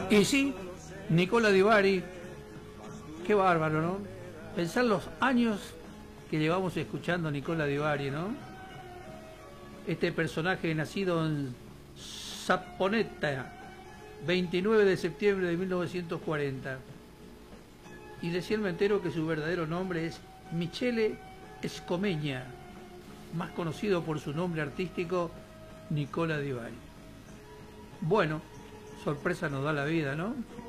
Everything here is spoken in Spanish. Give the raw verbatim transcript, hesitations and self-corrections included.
Y sí, Nicola Di Bari, qué bárbaro, ¿no? Pensar los años que llevamos escuchando a Nicola Di Bari, ¿no? Este personaje nacido en Saponetta, veintinueve de septiembre de mil novecientos cuarenta. Y decía el mentero que su verdadero nombre es Michele Scomeña, más conocido por su nombre artístico Nicola Di Bari. Bueno, sorpresa nos da la vida, ¿no?